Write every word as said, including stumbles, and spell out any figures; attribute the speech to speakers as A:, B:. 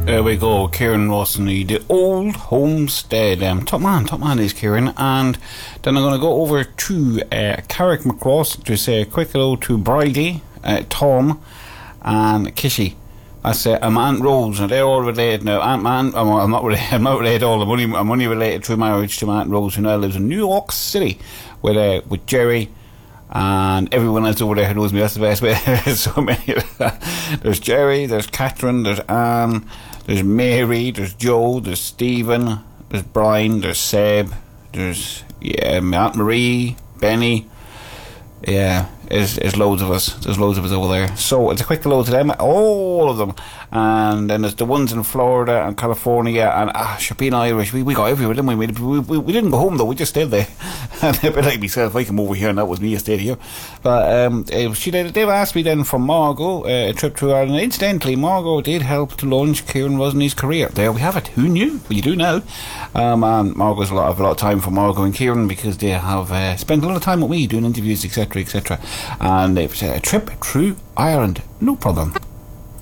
A: There we go, Kieran Rossany, the old homestead. Um, top man, top man is Kieran. And then I'm going to go over to uh, Carrick McCross to say a quick hello to Bridie, uh, Tom, and Kishy. I say I'm Aunt Rose, and they're all related now. Aunt Man, I'm, I'm not related. I'm not related at all. I'm only, I'm only related through marriage to my Aunt Rose, who now lives in New York City with uh, with Jerry and everyone else over there who knows me. That's the best way. There's so many. There's Jerry, there's Catherine, there's Anne, there's Mary, there's Joe, there's Stephen, there's Brian, there's Seb, there's yeah, my Aunt Marie, Benny. Yeah, there's, there's loads of us. There's loads of us over there. So it's a quick hello to them, all of them. And then there's the ones in Florida and California and ah, Shapeen Irish. We, we got everywhere, didn't we? We, we? we we didn't go home though. We just stayed there. And a bit like myself, I came over here and that was me. I stayed here. But um, she did, they've asked me then from Margot uh, a trip to Ireland. Incidentally, Margot did help to launch Kieran Rosany's career. There we have it. Who knew? Well, you do now. Um, and Margot's a lot of a lot of time for Margot and Kieran because they have uh, spent a lot of time with me doing interviews, et cetera, et cetera. And it was a trip through Ireland. No problem.